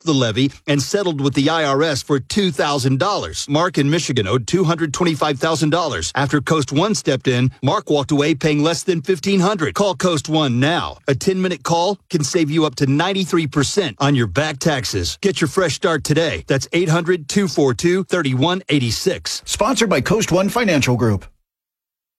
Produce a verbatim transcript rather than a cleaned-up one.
the levy and settled with the I R S for two thousand dollars. Mark in Michigan owed two hundred twenty-five thousand dollars. After Coast One stepped in, Mark walked away paying less than fifteen hundred dollars. Call Coast One now. A ten-minute call can save you up to ninety-three percent on your back taxes. Get your fresh start today. That's eight hundred, two four two, three one eight six. Sponsored by Coast One Financial Group.